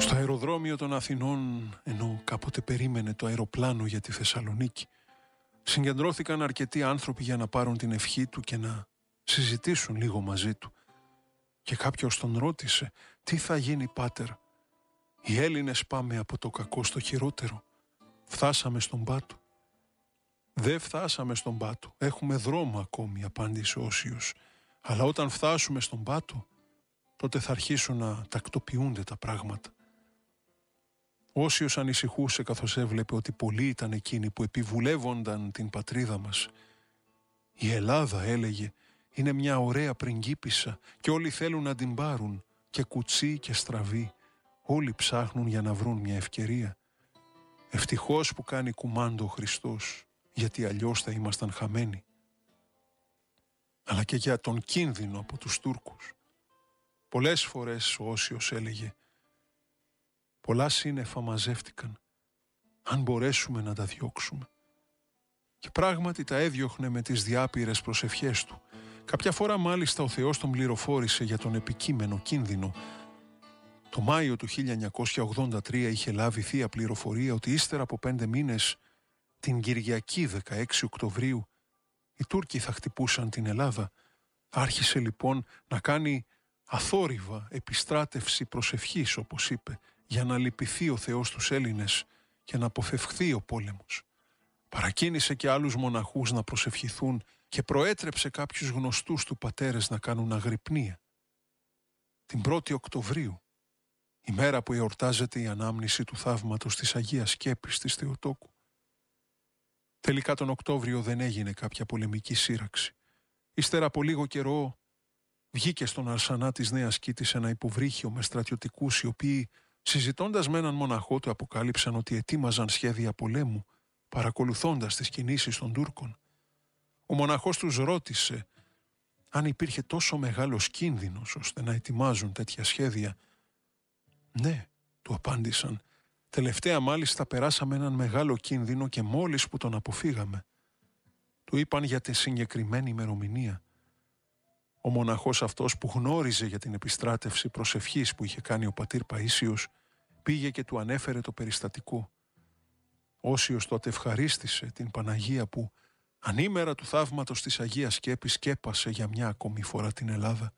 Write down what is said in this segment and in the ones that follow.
Στο αεροδρόμιο των Αθηνών, ενώ κάποτε περίμενε το αεροπλάνο για τη Θεσσαλονίκη, συγκεντρώθηκαν αρκετοί άνθρωποι για να πάρουν την ευχή του και να συζητήσουν λίγο μαζί του. Και κάποιος τον ρώτησε, τι θα γίνει πάτερ? Οι Έλληνες πάμε από το κακό στο χειρότερο. Φτάσαμε στον πάτο. Δεν φτάσαμε στον πάτο. Έχουμε δρόμο ακόμη, απάντησε ο Όσιος. Αλλά όταν φτάσουμε στον πάτο, τότε θα αρχίσουν να τακτοποιούνται τα πράγματα. Ο Όσιος ανησυχούσε καθώς έβλεπε ότι πολλοί ήταν εκείνοι που επιβουλεύονταν την πατρίδα μας. Η Ελλάδα, έλεγε, είναι μια ωραία πριγκίπισσα και όλοι θέλουν να την πάρουν, και κουτσί και στραβή. Όλοι ψάχνουν για να βρουν μια ευκαιρία. Ευτυχώς που κάνει κουμάντο ο Χριστός, γιατί αλλιώς θα ήμασταν χαμένοι. Αλλά και για τον κίνδυνο από τους Τούρκους. Πολλές φορές ο Όσιος έλεγε, πολλά σύννεφα μαζεύτηκαν, αν μπορέσουμε να τα διώξουμε. Και πράγματι τα έδιωχνε με τις διάπειρες προσευχές του. Κάποια φορά μάλιστα ο Θεός τον πληροφόρησε για τον επικείμενο κίνδυνο. Το Μάιο του 1983 είχε λάβει θεία πληροφορία ότι ύστερα από 5 μήνες, την Κυριακή 16 Οκτωβρίου, οι Τούρκοι θα χτυπούσαν την Ελλάδα. Άρχισε λοιπόν να κάνει αθόρυβα επιστράτευση προσευχής, όπως είπε, για να λυπηθεί ο Θεός τους Έλληνες και να αποφευχθεί ο πόλεμος. Παρακίνησε και άλλους μοναχούς να προσευχηθούν και προέτρεψε κάποιους γνωστούς του πατέρες να κάνουν αγρυπνία. Την 1η Οκτωβρίου, η μέρα που εορτάζεται η ανάμνηση του θαύματος της Αγίας Σκέπης της Θεοτόκου. Τελικά τον Οκτώβριο δεν έγινε κάποια πολεμική σύραξη. Ύστερα από λίγο καιρό βγήκε στον Αρσανά της Νέας Κήτης ένα υποβρύχιο με στρατιωτικούς, οι οποίοι, συζητώντας με έναν μοναχό του, αποκάλυψαν ότι ετοίμαζαν σχέδια πολέμου, παρακολουθώντας τις κινήσεις των Τούρκων. Ο μοναχός τους ρώτησε αν υπήρχε τόσο μεγάλος κίνδυνος ώστε να ετοιμάζουν τέτοια σχέδια. Ναι, του απάντησαν. Τελευταία μάλιστα περάσαμε έναν μεγάλο κίνδυνο και μόλις που τον αποφύγαμε. Του είπαν για τη συγκεκριμένη ημερομηνία. Ο μοναχός αυτός, που γνώριζε για την επιστράτευση προσευχής που είχε κάνει ο πατήρ Παΐσιος, πήγε και του ανέφερε το περιστατικό. Όσιος τότε ευχαρίστησε την Παναγία που ανήμερα του θαύματος της Αγίας Σκέπης σκέπασε για μια ακόμη φορά την Ελλάδα.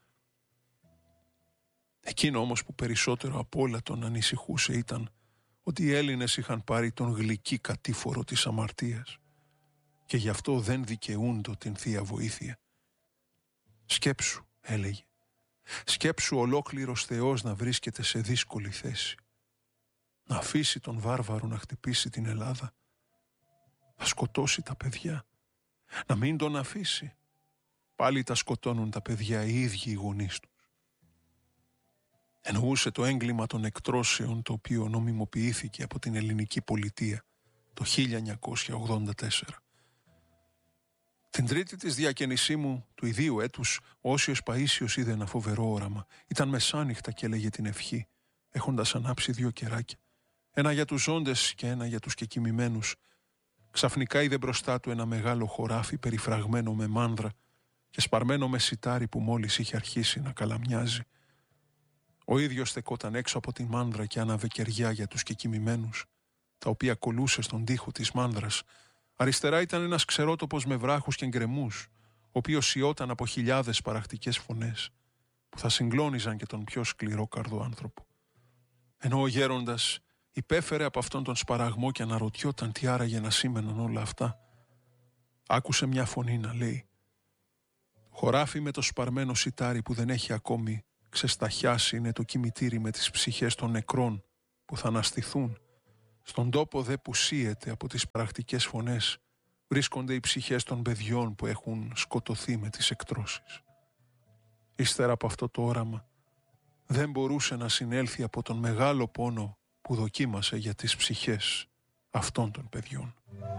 Εκείνο όμως που περισσότερο απ' όλα τον ανησυχούσε ήταν ότι οι Έλληνες είχαν πάρει τον γλυκύ κατήφορο της αμαρτίας και γι' αυτό δεν δικαιούντο την Θεία Βοήθεια. Σκέψου, έλεγε, σκέψου ολόκληρος Θεός να βρίσκεται σε δύσκολη θέση. Να αφήσει τον βάρβαρο να χτυπήσει την Ελλάδα, θα σκοτώσει τα παιδιά. Να μην τον αφήσει, πάλι τα σκοτώνουν τα παιδιά οι ίδιοι οι γονείς τους. Εννοούσε το έγκλημα των εκτρώσεων, το οποίο νομιμοποιήθηκε από την ελληνική πολιτεία το 1984. Την Τρίτη της διακαινησίμου του ιδίου έτους, ο Όσιος Παΐσιος είδε ένα φοβερό όραμα. Ήταν μεσάνυχτα και έλεγε την ευχή, έχοντας ανάψει 2 κεράκια. Ένα για τους ζώντες και ένα για τους κεκοιμημένους. Ξαφνικά είδε μπροστά του ένα μεγάλο χωράφι περιφραγμένο με μάνδρα και σπαρμένο με σιτάρι που μόλις είχε αρχίσει να καλαμιάζει. Ο ίδιος στεκόταν έξω από τη μάνδρα και άναβε κεριά για τους κεκοιμημένους, τα οποία κολούσε στον τοίχο της μάνδρας. Αριστερά ήταν ένας ξερότοπος με βράχους και γκρεμούς, ο οποίος σιώταν από χιλιάδες παραχτικές φωνές, που θα συγκλώνιζαν και τον πιο σκληρόκαρδο άνθρωπο. Ενώ ο γέροντας υπέφερε από αυτόν τον σπαραγμό και αναρωτιόταν τι άραγε να σήμαιναν όλα αυτά, άκουσε μια φωνή να λέει: «Το χωράφι με το σπαρμένο σιτάρι που δεν έχει ακόμη ξεσταχιάσει είναι το κημητήρι με τις ψυχές των νεκρών που θα αναστηθούν. Στον τόπο δε που σύεται από τις πρακτικές φωνές βρίσκονται οι ψυχές των παιδιών που έχουν σκοτωθεί με τις εκτρώσεις». Ύστερα από αυτό το όραμα δεν μπορούσε να συνέλθει από τον μεγάλο πόνο που δοκίμασε για τις ψυχές αυτών των παιδιών.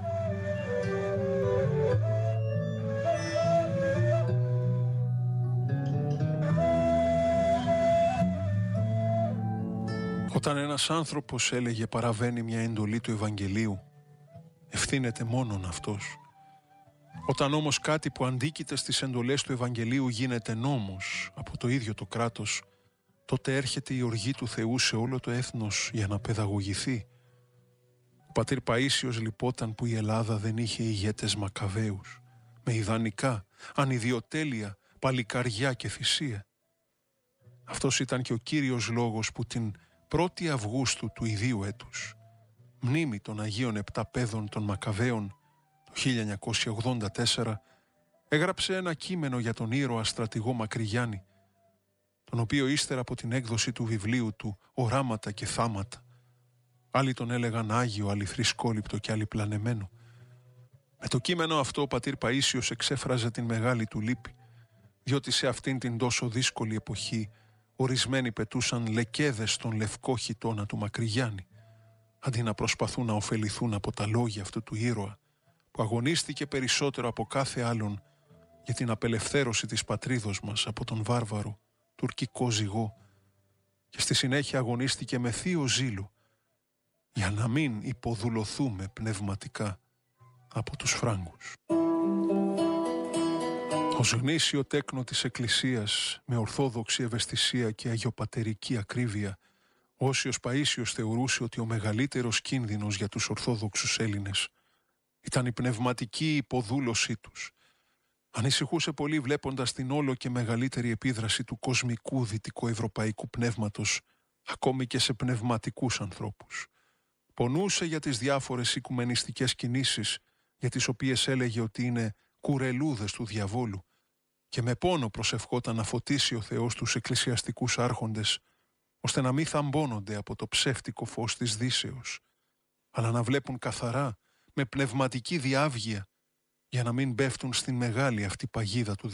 Όταν ένας άνθρωπος, έλεγε, παραβαίνει μια εντολή του Ευαγγελίου, ευθύνεται μόνον αυτός. Όταν όμως κάτι που αντίκειται στις εντολές του Ευαγγελίου γίνεται νόμος από το ίδιο το κράτος, τότε έρχεται η οργή του Θεού σε όλο το έθνος για να παιδαγωγηθεί. Ο πατήρ Παΐσιος λυπόταν που η Ελλάδα δεν είχε ηγέτες Μακαβαίους, με ιδανικά, ανιδιοτέλεια, παλικαριά και θυσία. Αυτός ήταν και ο κύριος λόγος που την 1η Αυγούστου του ιδίου έτους, μνήμη των Αγίων Επταπέδων των Μακαβαίων, το 1984, έγραψε ένα κείμενο για τον ήρωα στρατηγό Μακρυγιάννη, τον οποίο ύστερα από την έκδοση του βιβλίου του «Οράματα και θάματα», άλλοι τον έλεγαν Άγιο, άλλοι θρησκόληπτο και άλλοι πλανεμένο. Με το κείμενο αυτό ο πατήρ Παΐσιος εξέφραζε την μεγάλη του λύπη, διότι σε αυτήν την τόσο δύσκολη εποχή ορισμένοι πετούσαν λεκέδες στον λευκό χιτώνα του Μακρυγιάννη, αντί να προσπαθούν να ωφεληθούν από τα λόγια αυτού του ήρωα, που αγωνίστηκε περισσότερο από κάθε άλλον για την απελευθέρωση της πατρίδος μας από τον βάρβαρο τουρκικό ζυγό και στη συνέχεια αγωνίστηκε με θείο ζήλο για να μην υποδουλωθούμε πνευματικά από τους Φράγκους. Ως γνήσιο τέκνο της Εκκλησίας, με ορθόδοξη ευαισθησία και αγιοπατερική ακρίβεια, ο Όσιος Παΐσιος θεωρούσε ότι ο μεγαλύτερος κίνδυνος για τους Ορθόδοξους Έλληνες ήταν η πνευματική υποδούλωσή τους. Ανησυχούσε πολύ βλέποντας την όλο και μεγαλύτερη επίδραση του κοσμικού δυτικοευρωπαϊκού πνεύματος ακόμη και σε πνευματικούς ανθρώπους. Πονούσε για τις διάφορες οικουμενιστικές κινήσεις για τις οποίες έλεγε ότι είναι κουρελούδες του διαβόλου και με πόνο προσευχόταν να φωτίσει ο Θεός τους εκκλησιαστικούς άρχοντες ώστε να μην θαμπώνονται από το ψεύτικο φως της Δύσεως, αλλά να βλέπουν καθαρά με πνευματική διάβγεια για να μην πέφτουν στην μεγάλη αυτή παγίδα του